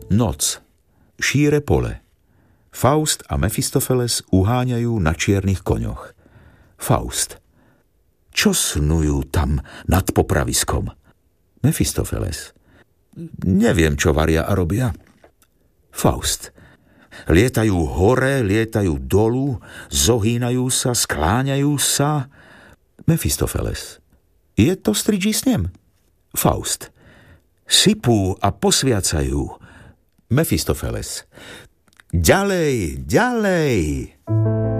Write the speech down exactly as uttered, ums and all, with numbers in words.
Noc. Šíre pole. Faust a Mefistofeles uháňajú na čiernych koňoch. Faust. Čo snujú tam nad popraviskom? Mefistofeles. Neviem, čo varia a robia. Faust. Lietajú hore, lietajú dolu, zohýnajú sa, skláňajú sa. Mefistofeles. Je to stričí snem? Faust. Sypú a posviacajú. Mefistofeles. Ďalej, ďalej.